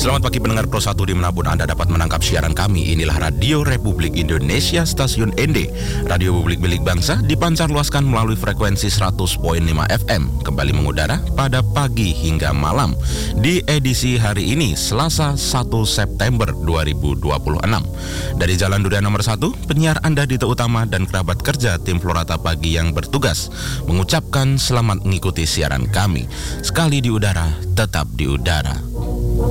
Selamat pagi pendengar Pro 1 dimanapun Anda dapat menangkap siaran kami. Inilah Radio Republik Indonesia, Stasiun ND, Radio Publik milik bangsa, dipancar luaskan melalui frekuensi 100.5 FM. Kembali mengudara pada pagi hingga malam di edisi hari ini, Selasa 1 September 2026. Dari Jalan Durian nomor 1, penyiar Anda Dito Utama dan kerabat kerja tim Florata Pagi yang bertugas mengucapkan selamat mengikuti siaran kami. Sekali di udara, tetap di udara.